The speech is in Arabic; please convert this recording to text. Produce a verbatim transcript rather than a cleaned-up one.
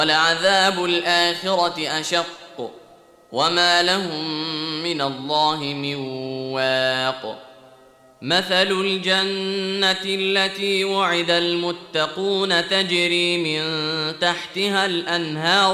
ولعذاب الآخرة أشق وما لهم من الله من واق مثل الجنة التي وعد المتقون تجري من تحتها الأنهار